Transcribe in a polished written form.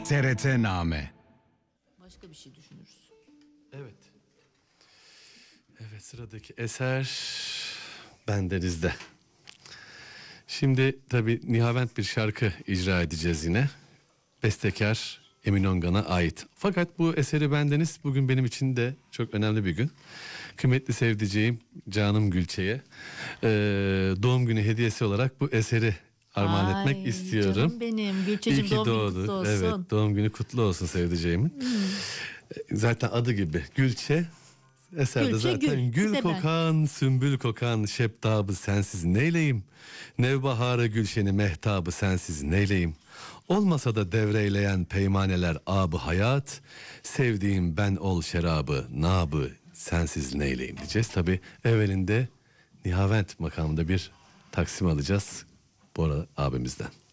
TRT-Name. Başka bir şey düşünürüz. Evet. Evet, sıradaki eser bendenizde. Şimdi tabii Nihavent bir şarkı icra edeceğiz yine. Bestekar Emin Ongan'a ait. Fakat bu eseri bendeniz bugün benim için de çok önemli bir gün. Kıymetli sevdiceğim canım Gülçe'ye doğum günü hediyesi olarak bu eseri armağan etmek istiyorum. Canım benim. Gülçe'cim doğum günü kutlu olsun. Evet, doğum günü kutlu olsun sevdiceğimin. Zaten adı gibi Gülçe. Eserde Gülçe, zaten gül kokan, sümbül kokan, şeptabı sensiz neyleyim? Nevbahara gülşeni mehtabı sensiz neyleyim? Olmasa da devreyleyen peymaneler abı hayat, sevdiğim ben ol şerabı, nabı sensiz neyleyim diyeceğiz. Tabi evvelinde Nihavent makamında bir taksim alacağız Bora abimizden.